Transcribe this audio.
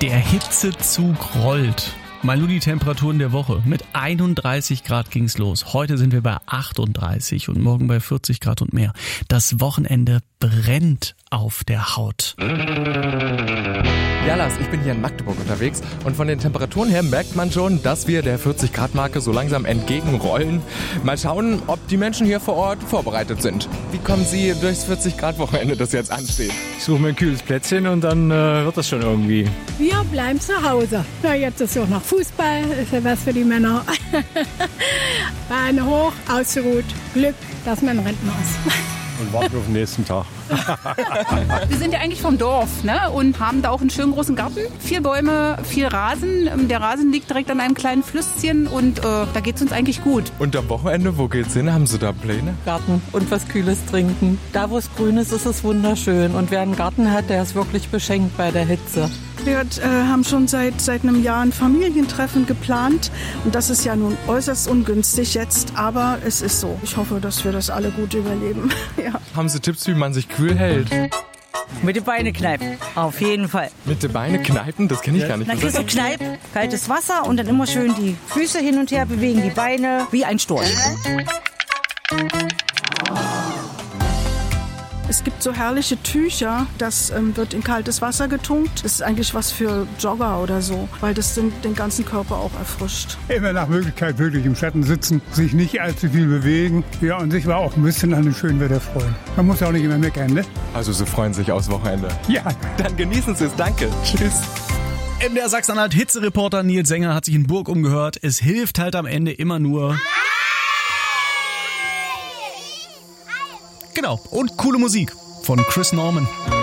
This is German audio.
Der Hitzezug rollt. Mal nur die Temperaturen der Woche. Mit 31 Grad ging's los. Heute sind wir bei 38 und morgen bei 40 Grad und mehr. Das Wochenende brennt auf der Haut. Ja, Lars, ich bin hier in Magdeburg unterwegs und von den Temperaturen her merkt man schon, dass wir der 40-Grad-Marke so langsam entgegenrollen. Mal schauen, ob die Menschen hier vor Ort vorbereitet sind. Wie kommen Sie durchs 40-Grad-Wochenende, das jetzt ansteht? Ich suche mir ein kühles Plätzchen und dann wird das schon irgendwie. Wir bleiben zu Hause. Na, jetzt ist ja auch noch Fußball, ist ja was für die Männer. Beine hoch, ausgeruht, Glück, dass man Rentner ist. Und warten auf den nächsten Tag. Wir sind ja eigentlich vom Dorf, ne? Und haben da auch einen schönen großen Garten. 4 Bäume, viel Rasen. Der Rasen liegt direkt an einem kleinen Flüsschen und da geht's uns eigentlich gut. Und am Wochenende, wo geht's hin? Haben Sie da Pläne? Garten und was Kühles trinken. Da, wo es grün ist, ist es wunderschön. Und wer einen Garten hat, der ist wirklich beschenkt bei der Hitze. Wir haben schon seit einem Jahr ein Familientreffen geplant und das ist ja nun äußerst ungünstig jetzt, aber es ist so. Ich hoffe, dass wir das alle gut überleben. Ja. Haben Sie Tipps, wie man sich kühl hält? Mit den Beine kneifen, auf jeden Fall. Mit den Beine kneifen? Das kenne ich gar nicht. Dann kriegst du Kneip, kaltes Wasser und dann immer schön die Füße hin und her bewegen, die Beine wie ein Storch. Es gibt so herrliche Tücher, das wird in kaltes Wasser getunkt. Das ist eigentlich was für Jogger oder so, weil das den ganzen Körper auch erfrischt. Immer nach Möglichkeit wirklich im Schatten sitzen, sich nicht allzu viel bewegen. Ja, und sich aber auch ein bisschen an dem schönen Wetter freuen. Man muss auch nicht immer meckern, ne? Also Sie freuen sich aufs Wochenende? Ja. Dann genießen Sie es, danke. Tschüss. MDR Sachsen-Anhalt Hitzereporter Nils Sänger hat sich in Burg umgehört. Es hilft halt am Ende immer nur... Genau, und coole Musik von Chris Norman.